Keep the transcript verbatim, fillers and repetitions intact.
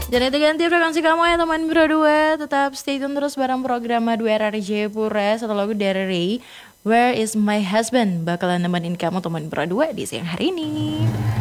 Jangan itu ganti frekuensi kamu ya teman Bro dua. Tetap stay tune terus bareng program Madu R R Jayapura. Satu lagu dari Ray, Where is my husband, bakalan nemenin kamu teman Bro dua di siang hari ini.